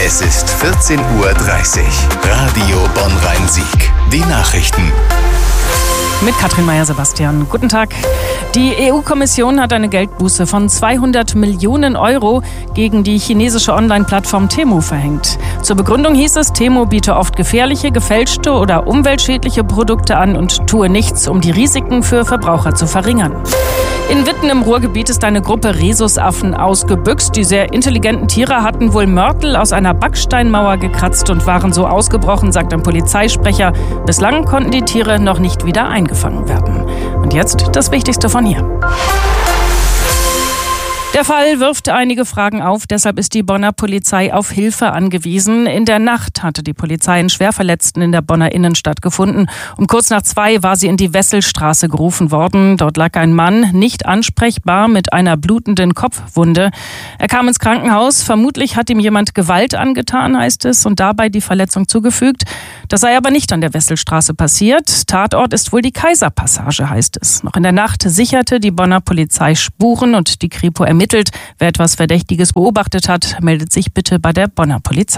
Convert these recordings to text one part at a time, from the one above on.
Es ist 14:30 Uhr. Radio Bonn-Rhein-Sieg. Die Nachrichten. Mit Katrin Meyer-Sebastian. Guten Tag. Die EU-Kommission hat eine Geldbuße von 200 Millionen Euro gegen die chinesische Online-Plattform Temu verhängt. Zur Begründung hieß es, Temu biete oft gefährliche, gefälschte oder umweltschädliche Produkte an und tue nichts, um die Risiken für Verbraucher zu verringern. In Witten im Ruhrgebiet ist eine Gruppe Rhesusaffen ausgebüxt. Die sehr intelligenten Tiere hatten wohl Mörtel aus einer Backsteinmauer gekratzt und waren so ausgebrochen, sagt ein Polizeisprecher. Bislang konnten die Tiere noch nicht wieder eingefangen werden. Und jetzt das Wichtigste von hier. Der Fall wirft einige Fragen auf, deshalb ist die Bonner Polizei auf Hilfe angewiesen. In der Nacht hatte die Polizei einen Schwerverletzten in der Bonner Innenstadt gefunden. Um kurz nach 2 war sie in die Wesselstraße gerufen worden. Dort lag ein Mann, nicht ansprechbar, mit einer blutenden Kopfwunde. Er kam ins Krankenhaus. Vermutlich hat ihm jemand Gewalt angetan, heißt es, und dabei die Verletzung zugefügt. Das sei aber nicht an der Wesselstraße passiert. Tatort ist wohl die Kaiserpassage, heißt es. Noch in der Nacht sicherte die Bonner Polizei Spuren und die Kripo ermittelt. Wer etwas Verdächtiges beobachtet hat, meldet sich bitte bei der Bonner Polizei.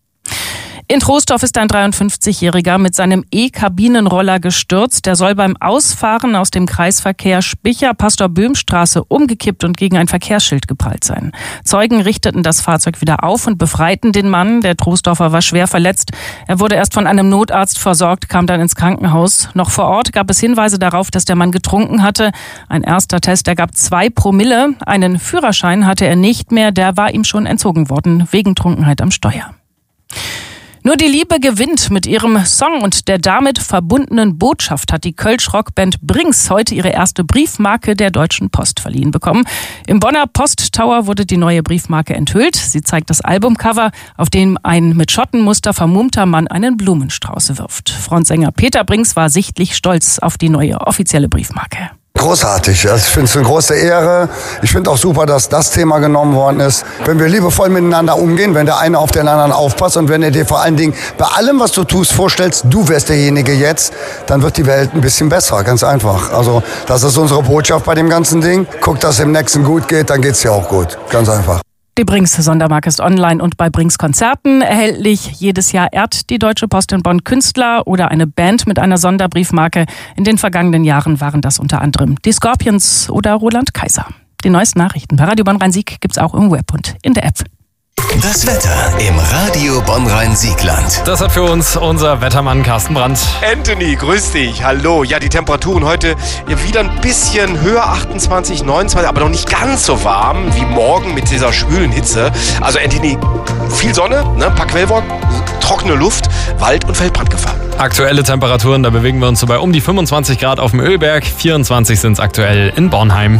In Troisdorf ist ein 53-Jähriger mit seinem E-Kabinenroller gestürzt. Der soll beim Ausfahren aus dem Kreisverkehr Spicher-Pastor-Böhm-Straße umgekippt und gegen ein Verkehrsschild geprallt sein. Zeugen richteten das Fahrzeug wieder auf und befreiten den Mann. Der Troisdorfer war schwer verletzt. Er wurde erst von einem Notarzt versorgt, kam dann ins Krankenhaus. Noch vor Ort gab es Hinweise darauf, dass der Mann getrunken hatte. Ein erster Test ergab 2 Promille. Einen Führerschein hatte er nicht mehr. Der war ihm schon entzogen worden, wegen Trunkenheit am Steuer. Nur die Liebe gewinnt. Mit ihrem Song und der damit verbundenen Botschaft hat die Kölsch-Rockband Brings heute ihre erste Briefmarke der Deutschen Post verliehen bekommen. Im Bonner Posttower wurde die neue Briefmarke enthüllt. Sie zeigt das Albumcover, auf dem ein mit Schottenmuster vermummter Mann einen Blumenstrauß wirft. Frontsänger Peter Brings war sichtlich stolz auf die neue offizielle Briefmarke. Großartig. Also ich finde es eine große Ehre. Ich finde auch super, dass das Thema genommen worden ist. Wenn wir liebevoll miteinander umgehen, wenn der eine auf den anderen aufpasst und wenn du dir vor allen Dingen bei allem, was du tust, vorstellst, du wärst derjenige jetzt, dann wird die Welt ein bisschen besser. Ganz einfach. Also das ist unsere Botschaft bei dem ganzen Ding. Guck, dass es im nächsten gut geht, dann geht's dir auch gut. Ganz einfach. Die Brings-Sondermarke ist online und bei Brings-Konzerten erhältlich. Jedes Jahr ehrt die Deutsche Post in Bonn Künstler oder eine Band mit einer Sonderbriefmarke. In den vergangenen Jahren waren das unter anderem die Scorpions oder Roland Kaiser. Die neuesten Nachrichten bei Radio Bonn-Rhein-Sieg gibt's auch im Web und in der App. Das Wetter im Radio Bonn-Rhein-Siegland. Das hat für uns unser Wettermann Carsten Brandt. Anthony, grüß dich. Hallo. Ja, die Temperaturen heute wieder ein bisschen höher, 28, 29, aber noch nicht ganz so warm wie morgen mit dieser schwülen Hitze. Also Anthony, viel Sonne, ein paar Quellwolken, trockene Luft, Wald- und Feldbrandgefahr. Aktuelle Temperaturen, da bewegen wir uns so bei um die 25 Grad auf dem Ölberg. 24 sind es aktuell in Bornheim.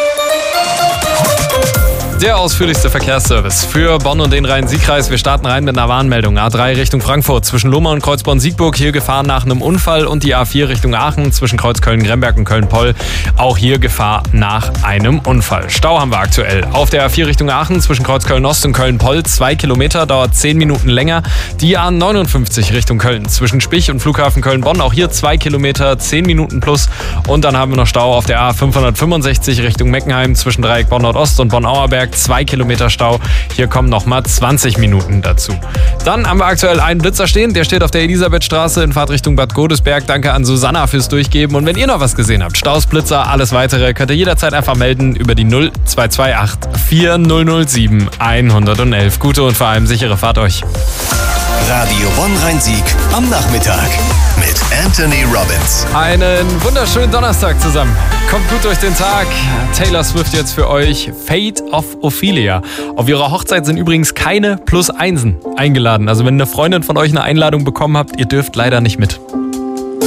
Der ausführlichste Verkehrsservice für Bonn und den Rhein-Sieg-Kreis. Wir starten rein mit einer Warnmeldung. A3 Richtung Frankfurt zwischen Lohmar und Kreuzborn-Siegburg. Hier Gefahr nach einem Unfall. Und die A4 Richtung Aachen zwischen Kreuzköln-Gremberg und Köln-Poll. Auch hier Gefahr nach einem Unfall. Stau haben wir aktuell. Auf der A4 Richtung Aachen zwischen Kreuzköln-Ost und Köln-Poll 2 Kilometer, dauert 10 Minuten länger. Die A59 Richtung Köln zwischen Spich und Flughafen Köln-Bonn. Auch hier 2 Kilometer, 10 Minuten plus. Und dann haben wir noch Stau auf der A565 Richtung Meckenheim zwischen Dreieck Bonn-Nordost und Bonn-Auerberg. 2 Kilometer Stau. Hier kommen nochmal 20 Minuten dazu. Dann haben wir aktuell einen Blitzer stehen. Der steht auf der Elisabethstraße in Fahrtrichtung Bad Godesberg. Danke an Susanna fürs Durchgeben. Und wenn ihr noch was gesehen habt, Staus, Blitzer, alles weitere, könnt ihr jederzeit einfach melden über die 0228 4007 111. Gute und vor allem sichere Fahrt euch. Radio Bonn-Rhein-Sieg am Nachmittag mit Anthony Robbins. Einen wunderschönen Donnerstag zusammen. Kommt gut durch den Tag. Taylor Swift jetzt für euch. Fate of Ophelia. Auf ihrer Hochzeit sind übrigens keine +1 eingeladen. Also wenn eine Freundin von euch eine Einladung bekommen habt, ihr dürft leider nicht mit.